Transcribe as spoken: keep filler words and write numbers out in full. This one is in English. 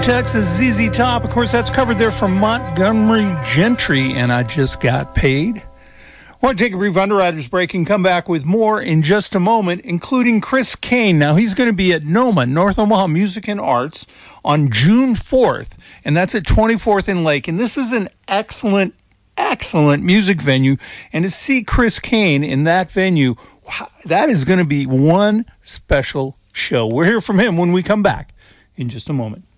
Texas Z Z Top. Of course, that's covered there from Montgomery Gentry, and I just got paid. I want to take a brief Underwriters break and come back with more in just a moment, including Chris Kane. Now, he's going to be at NOMA, North Omaha Music and Arts, on June fourth, and that's at twenty-fourth and Lake. And this is an excellent, excellent music venue. And to see Chris Kane in that venue, wow, that is going to be one special show. We'll hear from him when we come back in just a moment.